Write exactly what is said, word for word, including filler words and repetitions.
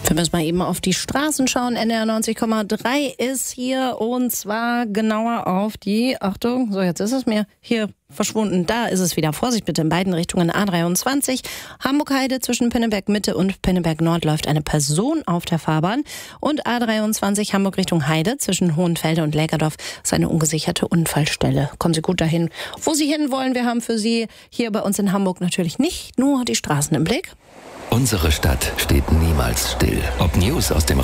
Wir müssen mal eben auf die Straßen schauen. N D R neunzig Komma drei ist hier und zwar genauer auf die, Achtung, so jetzt ist es mir hier verschwunden. Da ist es wieder. Vorsicht bitte in beiden Richtungen. A dreiundzwanzig, Hamburg-Heide zwischen Pinneberg Mitte und Pinneberg Nord läuft eine Person auf der Fahrbahn. Und A dreiundzwanzig, Hamburg Richtung Heide zwischen Hohenfelde und Lägerdorf ist eine ungesicherte Unfallstelle. Kommen Sie gut dahin, wo Sie hin wollen. Wir haben für Sie hier bei uns in Hamburg natürlich nicht nur die Straßen im Blick. Unsere Stadt steht niemals still. Ob News aus dem